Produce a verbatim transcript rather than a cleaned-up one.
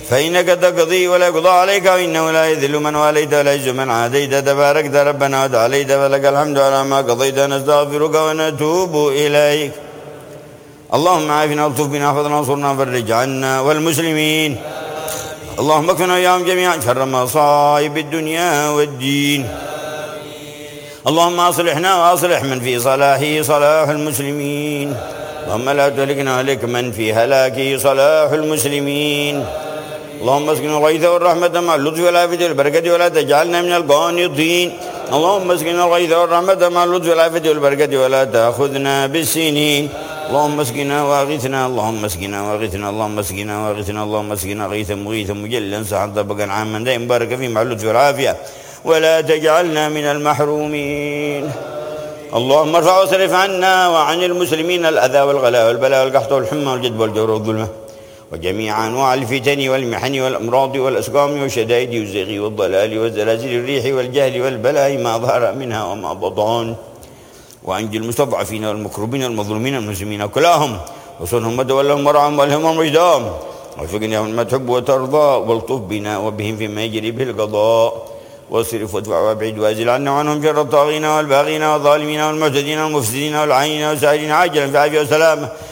فإنك تقضي ولا يقضى عليك، وإنه لا يذل من واليت ولا يعز من عاديت، تباركت ربنا وتعاليت، فلك الحمد على ما قضيت، نستغفرك ونتوب إليك. اللهم عافنا والطف بنا، احفظنا وانصرنا وفرج عنا والمسلمين. اللهم اكفنا وإياهم جميعا شر مصائب الدنيا والدين. اللهم أصلحنا وأصلح من في صلاحه صلاح المسلمين. اللهم لا تهلكنا هلك من في هلاكه صلاح المسلمين. اللهم اسقنا الغيث والرحمة مع اللطف والعافية والبركة، ولا تجعلنا من القانطين. اللهم اسقنا الغيث والرحمة مع اللطف والعافية والبركة، ولا تأخذنا بالسنين. اللهم اسقنا واغثنا، اللهم اسقنا واغثنا، اللهم اسقنا واغثنا، اللهم اسقنا غيثا مغيثا مجلا سحا طبقا عاما دائما بارك فيه مع اللطف والعافية، ولا تجعلنا من المحرومين. اللهم ارفع واصرف عنا وعن المسلمين الأذى والغلاء والبلاء والقحط والحمى والجدب والجور والظلمة وجميع أنواع الفتن والمحن والأمراض والأسقام والشدائد والزيغ والضلال والزلازل الريح والجهل والبلاء ما ظهر منها وما بطن، وأنجي المستضعفين والمكروبين والمظلومين المسلمين كلهم، وصلهم وتولهم ورعهم والهمهم رشدهم، وفقنا من ما تحب وترضى، والطف بنا وبهم فيما يجري به القضاء، واصرف وادفع وابعد وازل عنا وعنهم شر الطاغين والباغين والظالمين والمعتدين والمفسدين والعينين والسائلين عاجلا في عافية وسلامة